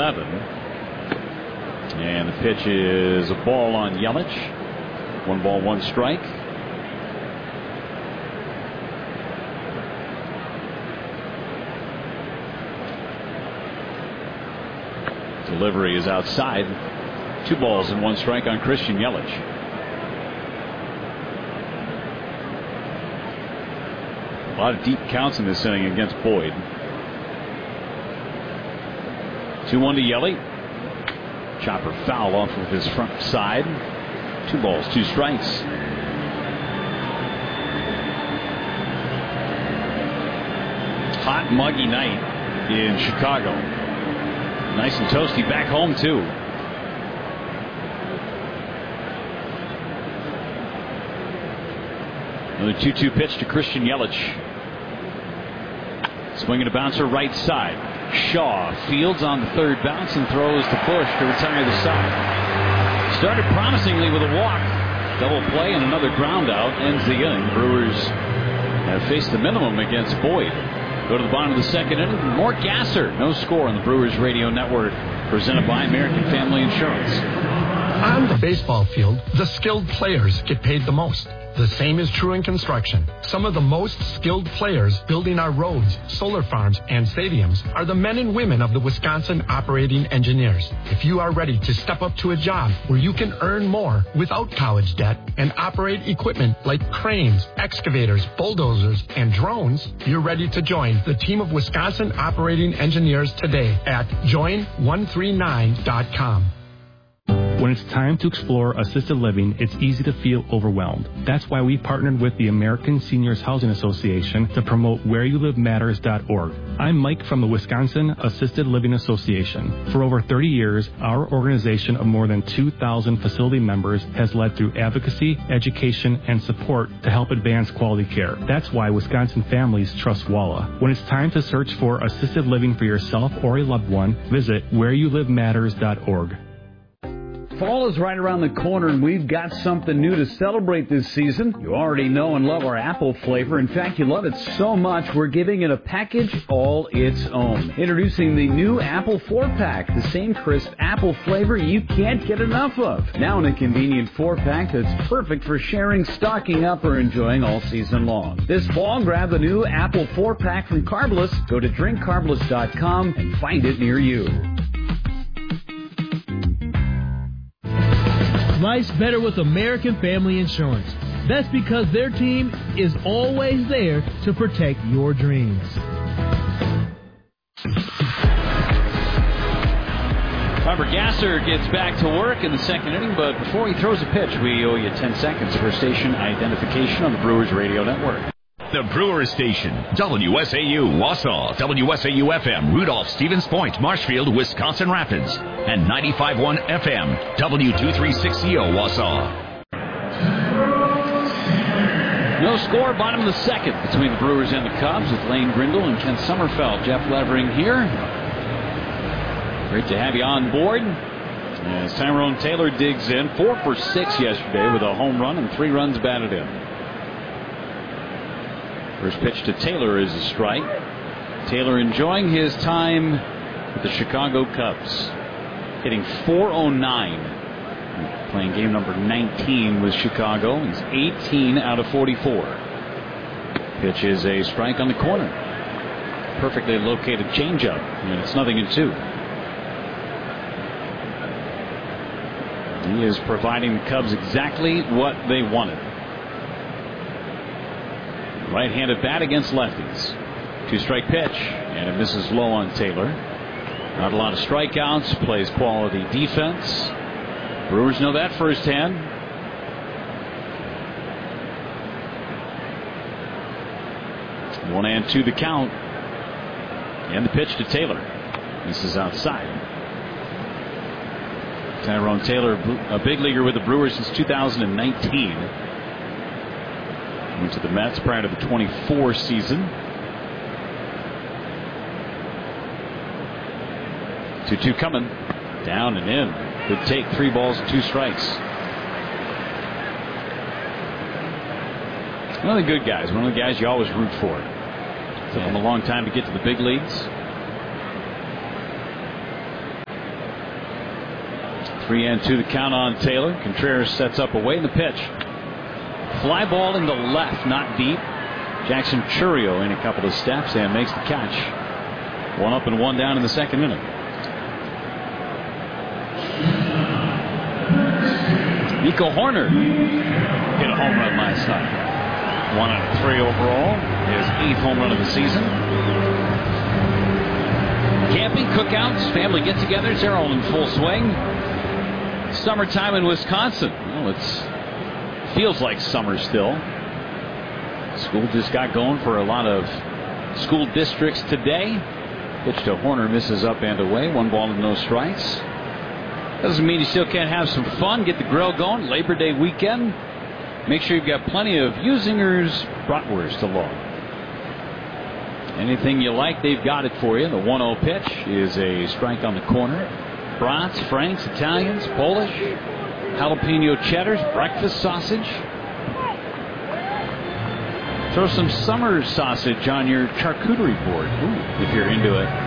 11. And the pitch is a ball on Yelich. 1 ball, 1 strike. Delivery is outside. 2 balls and 1 strike on Christian Yelich. A lot of deep counts in this inning against Boyd. 2-1 to Yelich. Chopper foul off of his front side. 2 balls, 2 strikes. Hot, muggy night in Chicago. Nice and toasty back home, too. Another 2-2 pitch to Christian Yelich. Swinging a bouncer right side. Shaw fields on the third bounce and throws to Bush to retire the side. Started promisingly with a walk. Double play and another ground out ends the inning. Brewers have faced the minimum against Boyd. Go to the bottom of the second inning. Mort Gasser, no score on the Brewers Radio Network. Presented by American Family Insurance. On the baseball field, the skilled players get paid the most. The same is true in construction. Some of the most skilled players building our roads, solar farms, and stadiums are the men and women of the Wisconsin Operating Engineers. If you are ready to step up to a job where you can earn more without college debt and operate equipment like cranes, excavators, bulldozers, and drones, you're ready to join the team of Wisconsin Operating Engineers today at join139.com. When it's time to explore assisted living, it's easy to feel overwhelmed. That's why we partnered with the American Seniors Housing Association to promote whereyouLiveMatters.org. I'm Mike from the Wisconsin Assisted Living Association. For over 30 years, our organization of more than 2,000 facility members has led through advocacy, education, and support to help advance quality care. That's why Wisconsin families trust WALA. When it's time to search for assisted living for yourself or a loved one, visit whereyouLiveMatters.org. Fall is right around the corner, and we've got something new to celebrate this season. You already know and love our apple flavor. In fact, you love it so much, we're giving it a package all its own. Introducing the new Apple 4-Pack, the same crisp apple flavor you can't get enough of. Now in a convenient 4-pack that's perfect for sharing, stocking up, or enjoying all season long. This fall, grab the new Apple 4-Pack from Carbless. Go to drinkcarbless.com and find it near you. Life's better with American Family Insurance. That's because their team is always there to protect your dreams. Robert Gasser gets back to work in the second inning, but before he throws a pitch, we owe you 10 seconds for station identification on the Brewers Radio Network. The Brewers Station, WSAU, Wausau, WSAU-FM, Rudolph, Stevens Point, Marshfield, Wisconsin Rapids, and 95.1 FM, W236CO, Wausau. No score, bottom of the second between the Brewers and the Cubs with Lane Grindle and Ken Sommerfeld. Jeff Levering here. Great to have you on board. As Tyrone Taylor digs in, 4 for 6 yesterday with a home run and 3 runs batted in. First pitch to Taylor is a strike. Taylor enjoying his time with the Chicago Cubs. Hitting .409. Playing game number 19 with Chicago. He's 18 out of 44. Pitch is a strike on the corner. Perfectly located changeup. And it's 0-2. He is providing the Cubs exactly what they wanted. Right-handed bat against lefties. 2-strike pitch, and it misses low on Taylor. Not a lot of strikeouts, plays quality defense. Brewers know that firsthand. One and 2 the count. And the pitch to Taylor. This is outside. Tyrone Taylor, a big leaguer with the Brewers since 2019. Went to the Mets prior to the 24 season. 2-2 coming. Down and in. Good take. 3 balls and 2 strikes. One of the good guys. One of the guys you always root for. Took him a long time to get to the big leagues. 3-2 the count on Taylor. Contreras sets up away in the pitch. Fly ball in the left, not deep. Jackson Chourio in a couple of steps and makes the catch. 1 up and 1 down in the second inning. Nico Hoerner hit a home run last night. 1 out of 3 overall. His 8th home run of the season. Camping, cookouts, family get-togethers, they're all in full swing. Summertime in Wisconsin. Well, it feels like summer still. School just got going for a lot of school districts today. Pitch to Hoerner, misses up and away. 1 ball and no strikes. Doesn't mean you still can't have some fun, get the grill going. Labor Day weekend. Make sure you've got plenty of Usinger's bratwurst along. Anything you like, they've got it for you. The 1-0 pitch is a strike on the corner. Brats, Franks, Italians, Polish, jalapeno cheddars, breakfast sausage. Throw some summer sausage on your charcuterie board if you're into it.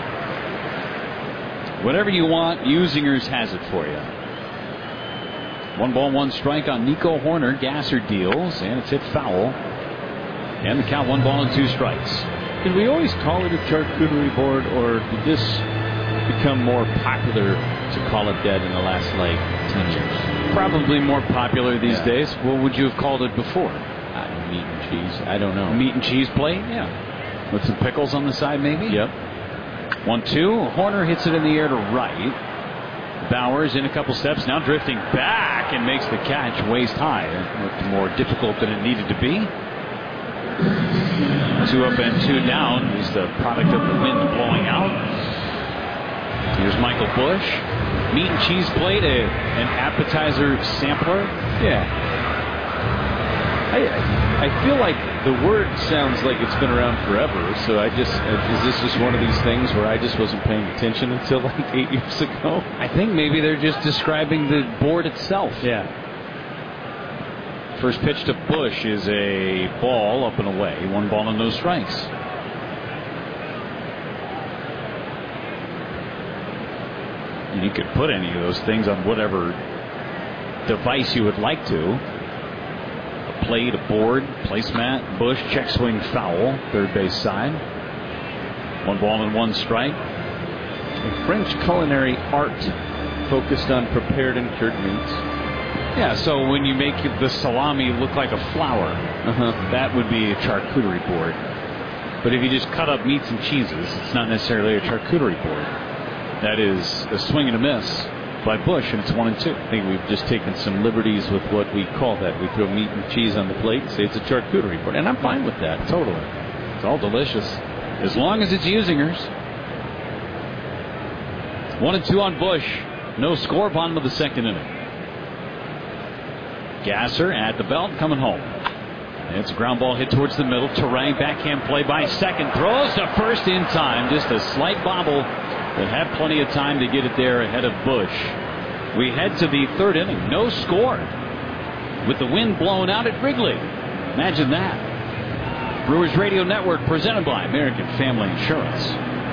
Whatever you want, Usinger's has it for you. 1 ball, 1 strike on Nico Hoerner. Gasser deals, and it's hit foul. And the count 1 ball and 2 strikes. Did we always call it a charcuterie board, or did this become more popular to call it dead in the last, 10 years? Probably more popular these days. What would you have called it before? Meat and cheese. I don't know. Meat and cheese plate? Yeah. With some pickles on the side, maybe? Yep. 1-2. Hoerner hits it in the air to right. Bowers in a couple steps, now drifting back and makes the catch waist high. It looked more difficult than it needed to be. 2 up and 2 down is the product of the wind blowing out. Here's Michael Busch. Meat and cheese plate, an appetizer sampler. Yeah. I feel like the word sounds like it's been around forever, so is this just one of these things where I just wasn't paying attention until 8 years ago? I think maybe they're just describing the board itself. Yeah. First pitch to Busch is a ball up and away. 1 ball and no strikes. And you could put any of those things on whatever device you would like to. Plate, a board, placemat. Busch, check swing, foul, third base side. 1 ball and 1 strike. A French culinary art focused on prepared and cured meats. Yeah, so when you make the salami look like a flower, that would be a charcuterie board. But if you just cut up meats and cheeses, it's not necessarily a charcuterie board. That is a swing and a miss by Busch, and it's 1-2. I think we've just taken some liberties with what we call that. We throw meat and cheese on the plate and say it's a charcuterie board, and I'm fine with that. Totally. It's all delicious. As long as it's Usinger's. 1-2 on Busch. No score, bottom of the second inning. Gasser at the belt, coming home. It's a ground ball hit towards the middle. Terang, backhand play by second. Throws to first in time. Just a slight bobble. But had plenty of time to get it there ahead of Busch. We head to the third inning. No score. With the wind blown out at Wrigley. Imagine that. Brewers Radio Network presented by American Family Insurance.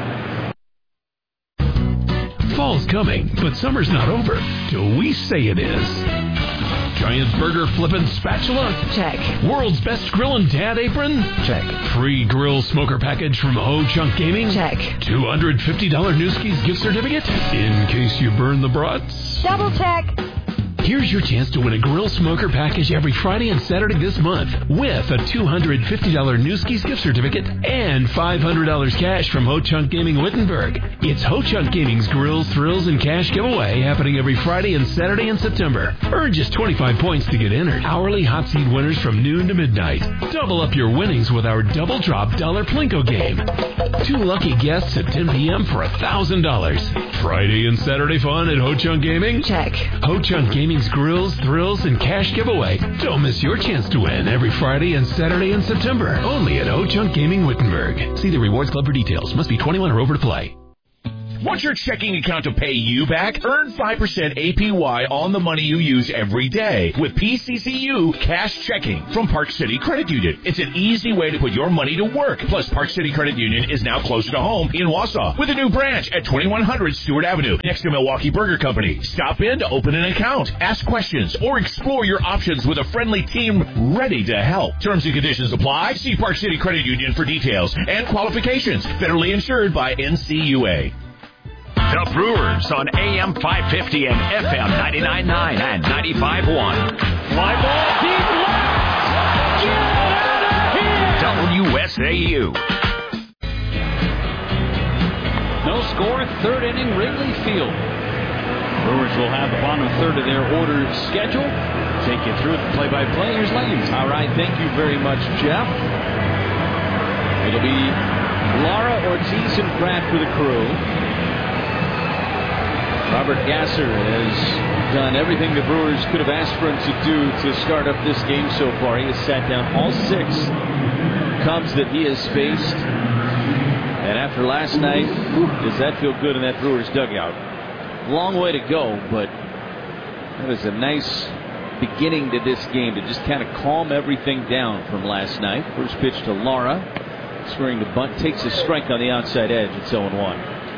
Fall's coming, but summer's not over till we say it is. Giant burger flippin' spatula? Check. World's best grillin' dad apron? Check. Free grill smoker package from Ho Chunk Gaming? Check. $250 Newski's gift certificate? In case you burn the brats? Double check. Here's your chance to win a grill smoker package every Friday and Saturday this month with a $250 Newski's gift certificate and $500 cash from Ho Chunk Gaming Wittenberg. It's Ho Chunk Gaming's Grills, Thrills, and Cash giveaway happening every Friday and Saturday in September. Earn just 25 points to get entered. Hourly hot seat winners from noon to midnight. Double up your winnings with our Double Drop Dollar Plinko game. 2 lucky guests at 10 p.m. for $1,000. Friday and Saturday fun at Ho Chunk Gaming? Check. Ho Chunk Gaming's Grills, Thrills, and Cash giveaway. Don't miss your chance to win every Friday and Saturday in September. Only at Ho Chunk Gaming Wittenberg. See the Rewards Club for details. Must be 21 or over to play. Want your checking account to pay you back? Earn 5% APY on the money you use every day with PCCU Cash Checking from Park City Credit Union. It's an easy way to put your money to work. Plus, Park City Credit Union is now closer to home in Wausau with a new branch at 2100 Stewart Avenue next to Milwaukee Burger Company. Stop in to open an account, ask questions, or explore your options with a friendly team ready to help. Terms and conditions apply. See Park City Credit Union for details and qualifications. Federally insured by NCUA. The Brewers on AM 550 and FM 99.9 and 95.1. Fly ball deep left. Get out of here. WSAU. No score, third inning, Wrigley Field. Brewers will have the bottom third of their order schedule. Take you through the play-by-play. Here's Lane. All right, thank you very much, Jeff. It'll be Lara, Ortiz, and Pratt for the Crew. Robert Gasser has done everything the Brewers could have asked for him to do to start up this game so far. He has sat down all 6 Cubs that he has faced. And after last night, does that feel good in that Brewers dugout? Long way to go, but that was a nice beginning to this game to just kind of calm everything down from last night. First pitch to Lara, swinging the bunt, takes a strike on the outside edge. It's 0-1.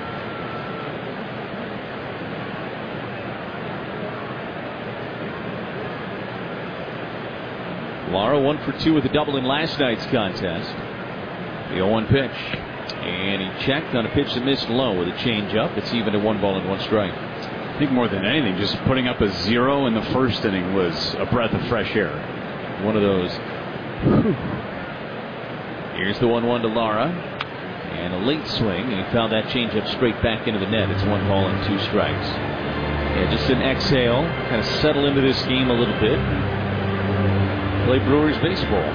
Lara 1 for 2 with a double in last night's contest. The 0-1 pitch. And he checked on a pitch that missed low with a changeup. It's even at 1 ball and 1 strike. I think more than anything, just putting up a 0 in the first inning was a breath of fresh air. One of those. Here's the 1-1 to Lara. And a late swing. And he found that changeup straight back into the net. It's 1 ball and 2 strikes. Yeah, just an exhale. Kind of settle into this game a little bit. Play Brewers baseball.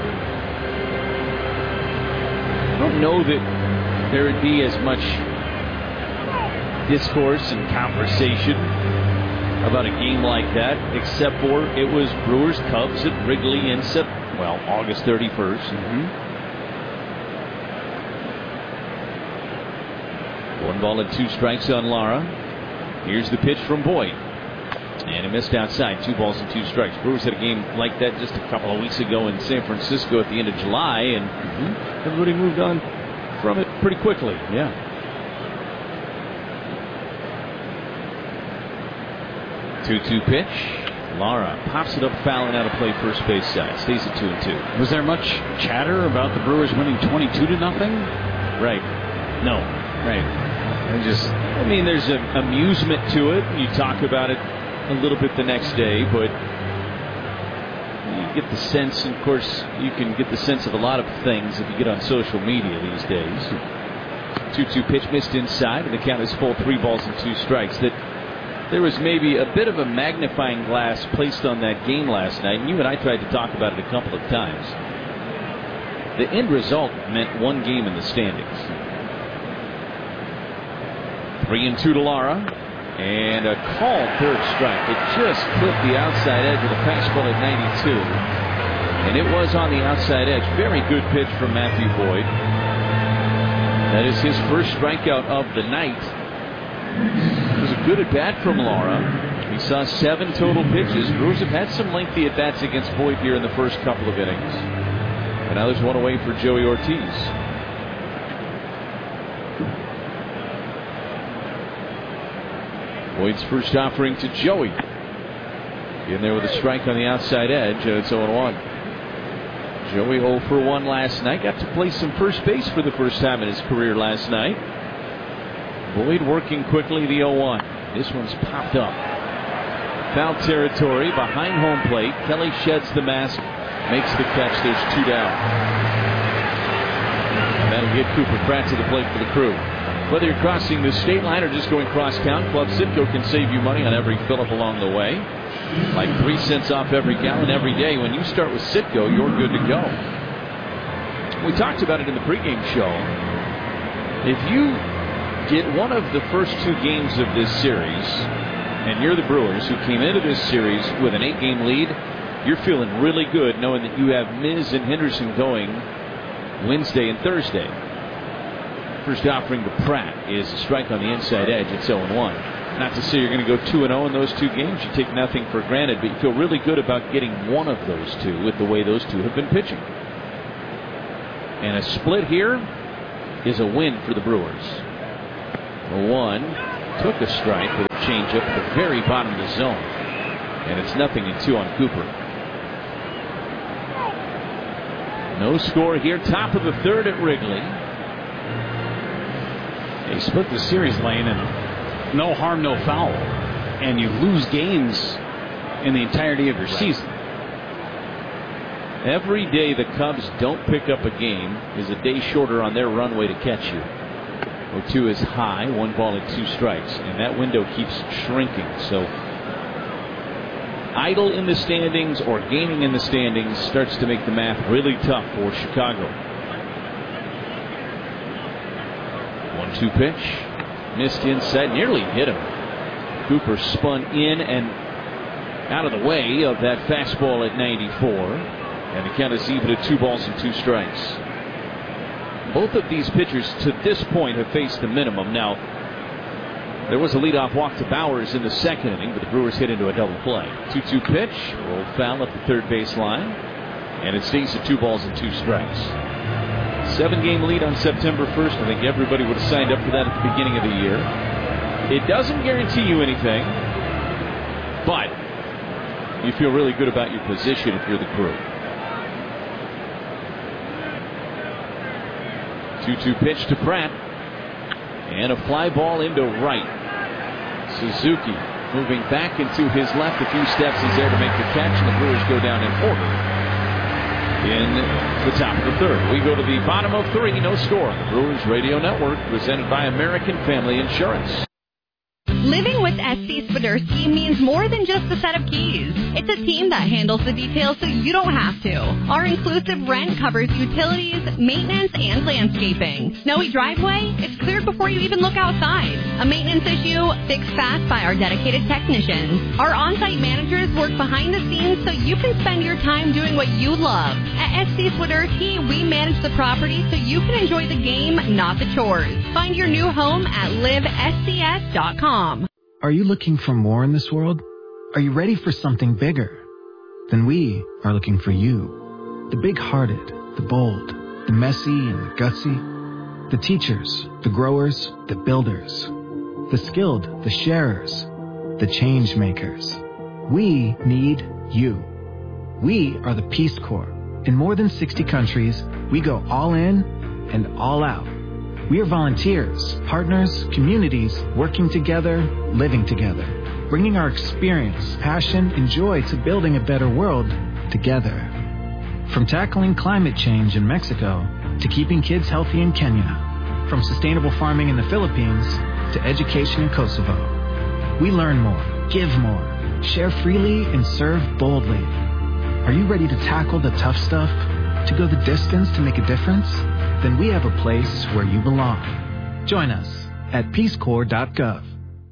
I don't know that there would be as much discourse and conversation about a game like that, except for it was Brewers Cubs at Wrigley in August 31st. Mm-hmm. 1 ball and 2 strikes on Lara. Here's the pitch from Boyd. And he missed outside. 2 balls and 2 strikes. Brewers had a game like that just a couple of weeks ago in San Francisco at the end of July, and everybody moved on from it pretty quickly. Yeah. Two-two pitch. Lara pops it up, fouling out of play first base side. Stays at 2-2. Was there much chatter about the Brewers winning 22-0? Right. No. Right. I mean, there's an amusement to it. You talk about it a little bit the next day, but you get the sense, and of course, you can get the sense of a lot of things if you get on social media these days. 2-2 pitch missed inside, and the count is full, 3 balls and 2 strikes. That there was maybe a bit of a magnifying glass placed on that game last night, and you and I tried to talk about it a couple of times. The end result meant 1 game in the standings. 3-2 to Lara. And a called third strike. It just clipped the outside edge with a fastball at 92. And it was on the outside edge. Very good pitch from Matthew Boyd. That is his first strikeout of the night. It was a good at bat from Lara. He saw 7 total pitches. Brewers have had some lengthy at bats against Boyd here in the first couple of innings. And now there's 1 away for Joey Ortiz. Boyd's first offering to Joey. In there with a strike on the outside edge. It's 0-1. Joey 0 for 1 last night. Got to play some first base for the first time in his career last night. Boyd working quickly the 0-1. This one's popped up. Foul territory behind home plate. Kelly sheds the mask. Makes the catch. There's 2 down. That'll get Cooper Pratt to the plate for the Crew. Whether you're crossing the state line or just going cross town, Club Citgo can save you money on every fill-up along the way. Like 3 cents off every gallon every day. When you start with Citgo, you're good to go. We talked about it in the pregame show. If you get one of the first 2 games of this series, and you're the Brewers who came into this series with an 8-game lead, you're feeling really good knowing that you have Miz and Henderson going Wednesday and Thursday. First offering to Pratt is a strike on the inside edge. It's 0-1. Not to say you're going to go 2-0 in those two games. You take nothing for granted, but you feel really good about getting one of those two with the way those two have been pitching. And a split here is a win for the Brewers. 1 took a strike with a changeup at the very bottom of the zone. And it's 0-2 on Cooper. No score here. Top of the third at Wrigley. They split the series lane and no harm, no foul. And you lose games in the entirety of your season. Every day the Cubs don't pick up a game is a day shorter on their runway to catch you. 0-2 is high, 1 ball and 2 strikes, and that window keeps shrinking. So idle in the standings or gaining in the standings starts to make the math really tough for Chicago. 1-2 pitch. Missed inside, nearly hit him. Cooper spun in and out of the way of that fastball at 94. And the count is even at 2 balls and 2 strikes. Both of these pitchers to this point have faced the minimum. Now, there was a leadoff walk to Bowers in the second inning, but the Brewers hit into a double play. 2-2 pitch, rolled foul at the third base line, and it stays at 2 balls and 2 strikes. 7-game lead on September 1st. I think everybody would have signed up for that at the beginning of the year. It doesn't guarantee you anything, but you feel really good about your position if you're the Crew. 2-2 pitch to Pratt. And a fly ball into right. Suzuki moving back into his left. A few steps. He's there to make the catch, and the Brewers go down in order in the top of the third. We go to the bottom of 3. No score on the Brewers Radio Network, presented by American Family Insurance. Living with SC Swiderski means more than just a set of keys. It's a team that handles the details so you don't have to. Our inclusive rent covers utilities, maintenance, and landscaping. Snowy driveway? It's cleared before you even look outside. A maintenance issue? Fixed fast by our dedicated technicians. Our on-site managers work behind the scenes so you can spend your time doing what you love. At SC Swiderski, we manage the property so you can enjoy the game, not the chores. Find your new home at livescs.com. Are you looking for more in this world? Are you ready for something bigger? Then we are looking for you. The big-hearted, the bold, the messy and the gutsy. The teachers, the growers, the builders. The skilled, the sharers, the change makers. We need you. We are the Peace Corps. In more than 60 countries, we go all in and all out. We are volunteers, partners, communities, working together, living together, bringing our experience, passion, and joy to building a better world together. From tackling climate change in Mexico to keeping kids healthy in Kenya, from sustainable farming in the Philippines to education in Kosovo. We learn more, give more, share freely, and serve boldly. Are you ready to tackle the tough stuff? To go the distance to make a difference? Then we have a place where you belong. Join us at peacecorps.gov.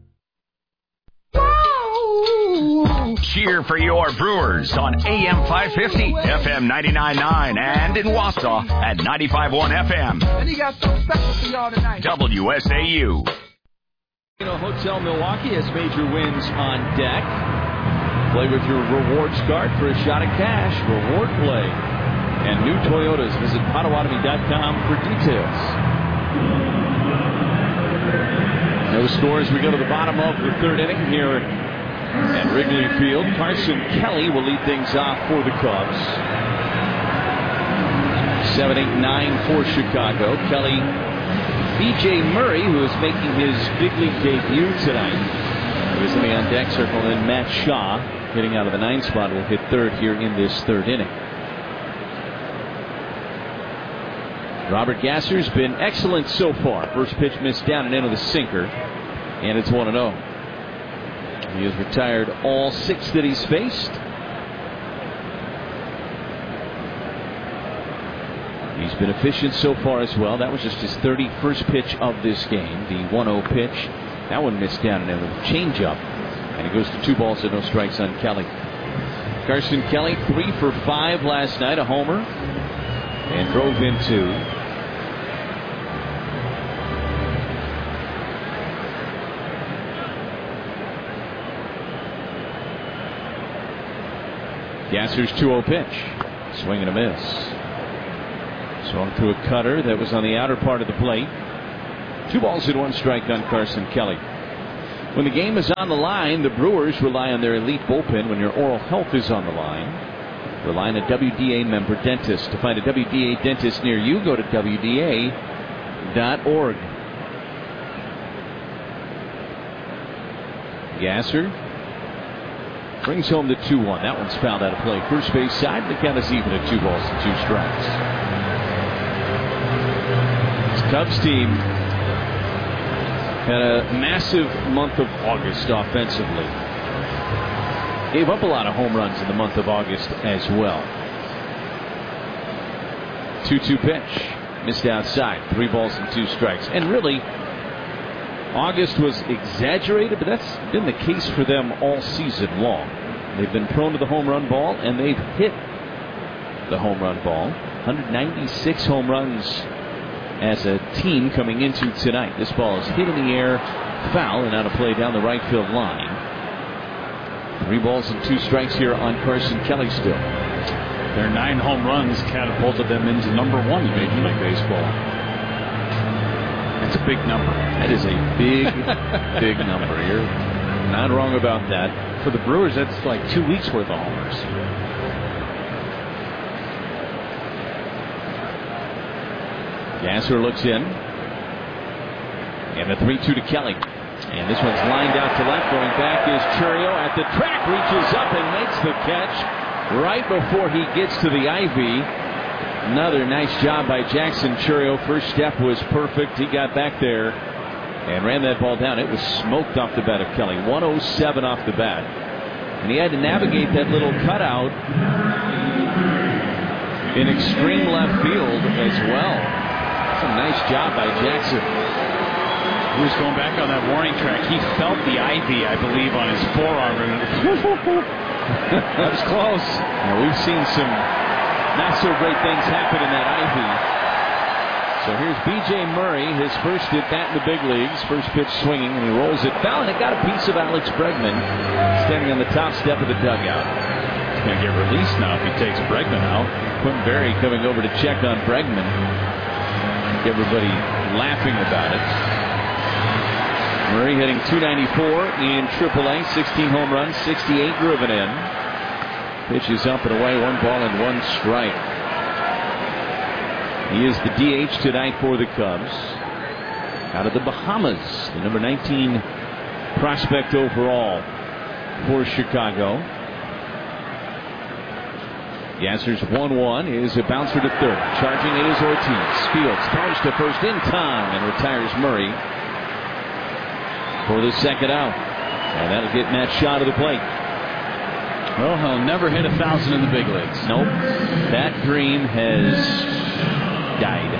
Cheer for your Brewers on AM 550, FM 99.9, and in Wausau at 95.1 FM. And he got something special for y'all tonight. WSAU. Hotel Milwaukee has major wins on deck. Play with your rewards card for a shot at cash. Reward play. And new Toyotas. Visit Potawatomi.com for details. No scores. We go to the bottom of the third inning here at Wrigley Field. Carson Kelly will lead things off for the Cubs. 7-8-9 for Chicago. Kelly, B.J. Murray, who is making his big league debut tonight, is on deck circle, and Matt Shaw, hitting out of the 9 spot, will hit third here in this third inning. Robert Gasser's been excellent so far. First pitch missed down and into the sinker, and it's 1-0. He has retired all 6 that he's faced. He's been efficient so far as well. That was just his 31st pitch of this game. The 1-0 pitch. That one missed down and into the changeup. And it goes to 2 balls and no strikes on Kelly. Carson Kelly, 3 for 5 last night. A homer. And drove in 2. Gasser's 2-0 pitch. Swing and a miss. Swung through a cutter that was on the outer part of the plate. 2 balls and 1 strike on Carson Kelly. When the game is on the line, the Brewers rely on their elite bullpen. When your oral health is on the line, rely on a WDA member dentist. To find a WDA dentist near you, go to WDA.org. Gasser brings home the 2-1. That one's fouled out of play. First base side. The count is even at 2 balls and 2 strikes. This Cubs team had a massive month of August offensively. Gave up a lot of home runs in the month of August as well. 2-2 pitch. Missed outside. 3 balls and 2 strikes. And really, August was exaggerated, but that's been the case for them all season long. They've been prone to the home run ball, and they've hit the home run ball. 196 home runs as a team coming into tonight. This ball is hit in the air, foul, and out of play down the right field line. 3 balls and 2 strikes here on Carson Kelly still. Their 9 home runs catapulted them into number 1 in Major League Baseball. That's a big number. That is a big, big number. You're not wrong about that. For the Brewers, that's like 2 weeks worth of homers. Gasser looks in. And the 3-2 to Kelly. And this one's lined out to left. Going back is Chourio at the track. Reaches up and makes the catch right before he gets to the ivy. Another nice job by Jackson Chourio. First step was perfect. He got back there and ran that ball down. It was smoked off the bat of Kelly. 107 off the bat. And he had to navigate that little cutout in extreme left field as well. That's a nice job by Jackson. He was going back on that warning track. He felt the ivy, I believe, on his forearm. That was close. Now, we've seen some not so great things happen in that ivy. So here's B.J. Murray, his first at bat in the big leagues. First pitch swinging, and he rolls it foul, and it got a piece of Alex Bregman standing on the top step of the dugout. He's going to get released now if he takes Bregman out. Quentin Berry coming over to check on Bregman. Everybody laughing about it. Murray hitting .294 in AAA, 16 home runs, 68 driven in. Pitch is up and away, 1 ball and 1 strike. He is the DH tonight for the Cubs. Out of the Bahamas, the number 19 prospect overall for Chicago. Gasser's 1-1 is a bouncer to third. Charging it is Ortiz. Fields throws to first in time and retires Murray for the second out. And that'll get Matt Shaw to the plate. Well, he'll never hit 1,000 in the big leagues. Nope. That dream has died.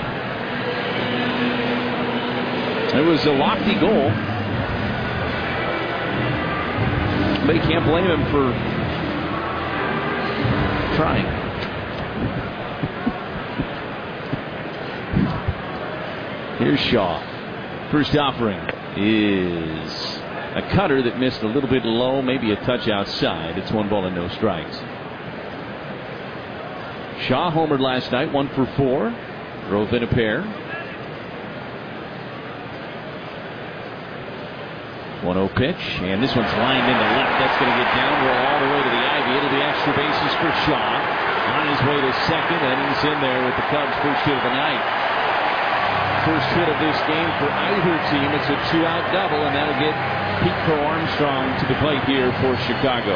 It was a lofty goal. But you can't blame him for trying. Here's Shaw. First offering is a cutter that missed a little bit low, maybe a touch outside. It's 1 ball and no strikes. Shaw homered last night, 1 for 4. Drove in a pair. 1-0 pitch, and this one's lined into left. That's going to get down, roll all the way to the ivy. It'll be extra bases for Shaw. On his way to second, and he's in there with the Cubs' first hit of the night. First hit of this game for either team. It's a 2-out double, and that'll get Pete Crow Armstrong to the plate here for Chicago.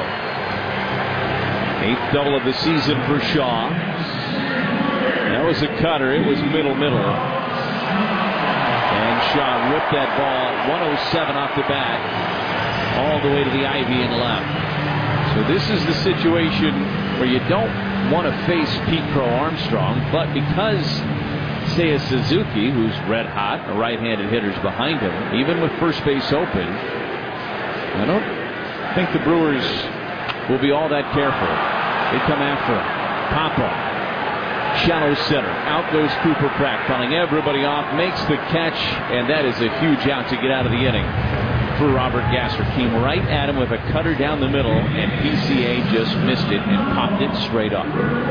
8th double of the season for Shaw. That was a cutter. It was middle. And Shaw ripped that ball 107 off the bat all the way to the ivy and left. So this is the situation where you don't want to face Pete Crow Armstrong, but because Seiya Suzuki, who's red hot, a right-handed hitter's behind him, even with first base open, I don't think the Brewers will be all that careful. They come after him. Papa, shallow center. Out goes Cooper Pratt, calling everybody off, makes the catch, and that is a huge out to get out of the inning. for Robert Gasser. Came right at him with a cutter down the middle, and PCA just missed it and popped it straight up.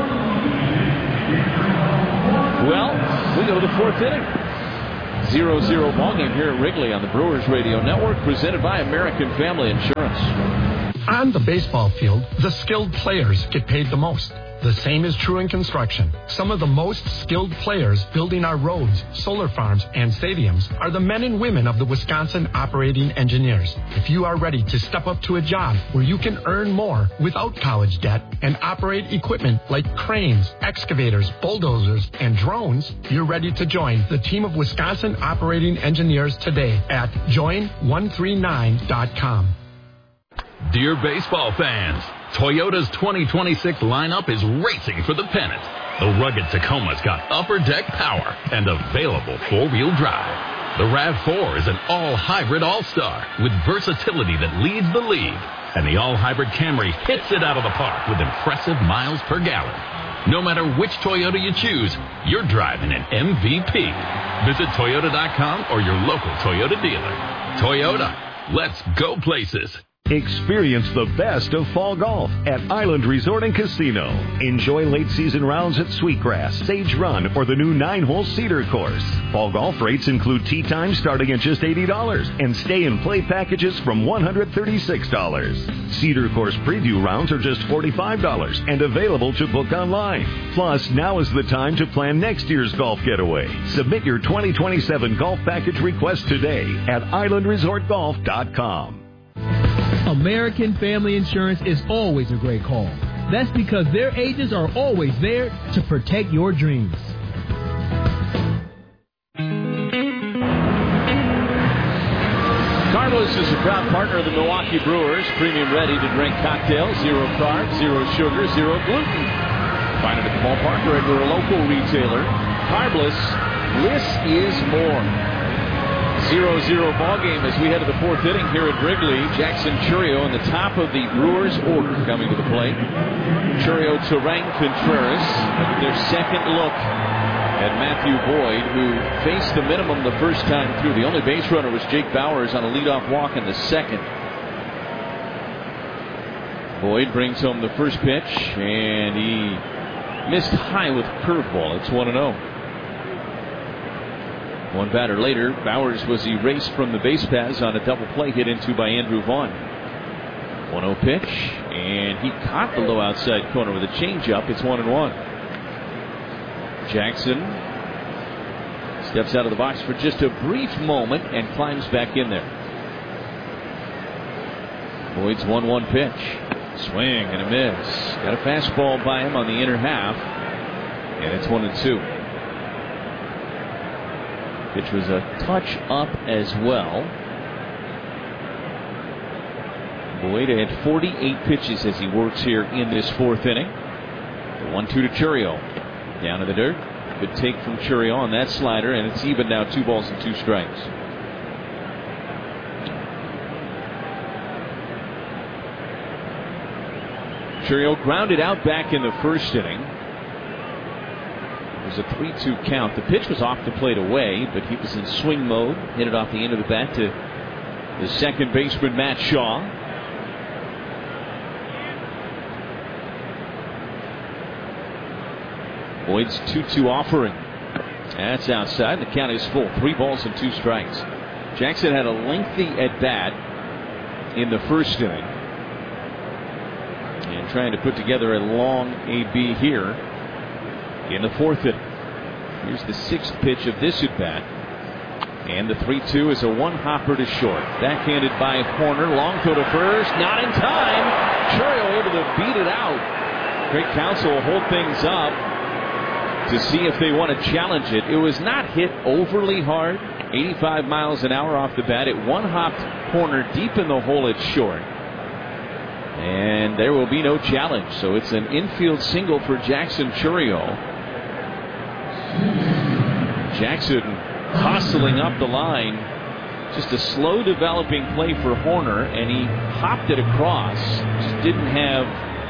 Well, we go to the fourth inning. 0-0 ballgame here at Wrigley on the Brewers Radio Network, presented by American Family Insurance. On the baseball field, the skilled players get paid the most. The same is true in construction. Some of the most skilled players building our roads, solar farms, and stadiums are the men and women of the Wisconsin Operating Engineers. If you are ready to step up to a job where you can earn more without college debt and operate equipment like cranes, excavators, bulldozers, and drones, you're ready to join the team of Wisconsin Operating Engineers today at join139.com. Dear baseball fans, Toyota's 2026 lineup is racing for the pennant. The rugged Tacoma's got upper deck power and available four-wheel drive. The RAV4 is an all-hybrid all-star with versatility that leads the league. And the all-hybrid Camry hits it out of the park with impressive miles per gallon. No matter which Toyota you choose, you're driving an MVP. Visit Toyota.com or your local Toyota dealer. Toyota, let's go places. Experience the best of fall golf at Island Resort and Casino. Enjoy late season rounds at Sweetgrass, Sage Run, or the new 9-hole Cedar course. Fall golf rates include tee time starting at just $80 and stay and play packages from $136. Cedar course preview rounds are just $45 and available to book online. Plus, now is the time to plan next year's golf getaway. Submit your 2027 golf package request today at islandresortgolf.com. American Family Insurance is always a great call. That's because their agents are always there to protect your dreams. Carlos is a proud partner of the Milwaukee Brewers. Premium ready-to-drink cocktails, 0 carbs, 0 sugar, 0 gluten. Find it at the ballpark or at your local retailer. Carbless, less is more. 0-0 ball game as we head to the fourth inning here at Wrigley. Jackson Chourio in the top of the Brewers order coming to the plate. Chourio, Terang, Contreras. Their second look at Matthew Boyd, who faced the minimum the first time through. The only base runner was Jake Bowers on a leadoff walk in the second. Boyd brings home the first pitch, and he missed high with curveball. It's 1-0. One batter later, Bowers was erased from the base paths on a double play hit into by Andrew Vaughn. 1-0 pitch, and he caught the low outside corner with a changeup. It's 1-1. Jackson steps out of the box for just a brief moment and climbs back in there. Boyd's 1-1 pitch. Swing and a miss. Got a fastball by him on the inner half, and it's 1-2. Pitch was a touch up as well. Boyd had 48 pitches as he works here in this fourth inning. The 1-2 to Chourio. Down to the dirt. Good take from Chourio on that slider, and it's even now 2 balls and 2 strikes. Chourio grounded out back in the first inning. It was a 3-2 count. The pitch was off the plate away, but he was in swing mode. Hit it off the end of the bat to the second baseman, Matt Shaw. Boyd's 2-2 offering. That's outside. The count is full. 3 balls and 2 strikes. Jackson had a lengthy at bat in the first inning, and trying to put together a long AB here in the fourth inning. Here's the 6th pitch of this at bat, and the 3-2 is a 1-hopper to short. Backhanded by Horner. Long throw to first. Not in time. Chourio able to beat it out. Craig Counsell will hold things up to see if they want to challenge it. It was not hit overly hard. 85 miles an hour off the bat. It 1-hopped Horner deep in the hole at short, and there will be no challenge. So it's an infield single for Jackson Chourio. Jackson hustling up the line. Just a slow developing play for Horner, and he hopped it across. Just didn't have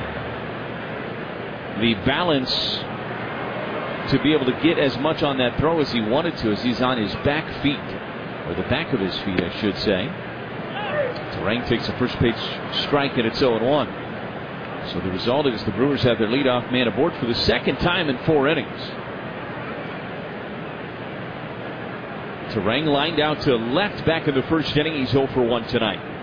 the balance to be able to get as much on that throw as he wanted to, as he's on his back feet, or the back of his feet, I should say. Rang takes a first pitch strike, and it's 0-1. So the result is the Brewers have their leadoff man aboard for the second time in 4 innings. Turang lined out to left back in the first inning. He's 0 for 1 tonight.